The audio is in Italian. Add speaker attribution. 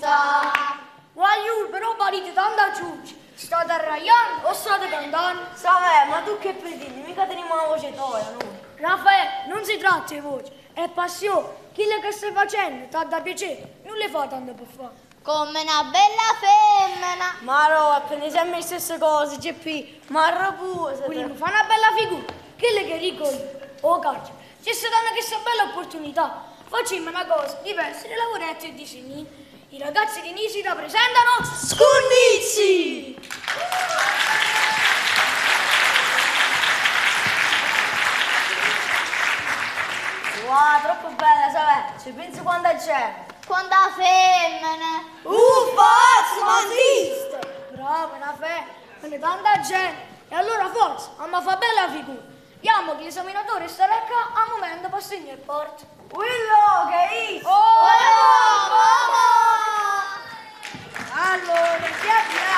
Speaker 1: giusta.
Speaker 2: Guagliù, però parite tanto a giudice. State arraiando o state cantando?
Speaker 1: Savè, ma tu che pretendi? Mica teniamo una voce toia, noi.
Speaker 2: Raffaele, non si tratta di voce, è passione. Quello che stai facendo ti da piacere, non le fa tanto per fare.
Speaker 3: Come una bella femmina.
Speaker 1: Ma no, apprendi sempre le stesse cose, GP. Ma rapusa.
Speaker 2: Quindi mi fa una bella figura. Quello che dico io. Oh, cacchio, c'è stata una questa bella opportunità. Facciamo una cosa diversa di lavoretti e disegni. I ragazzi di Nisida presentano
Speaker 1: Scunnizi! Wow, troppo bella, Savè. Ci pensi quando c'è?
Speaker 3: Quanta femmine.
Speaker 1: Uffa, ma esiste!
Speaker 2: bravo, una femmina, quando tanta gente. E allora forza, amma fa bella figura. Diamo che l'esaminatore starà qua a momento per segnare il porto.
Speaker 1: Willo, che è?
Speaker 2: Oh!
Speaker 1: Allora, chi ha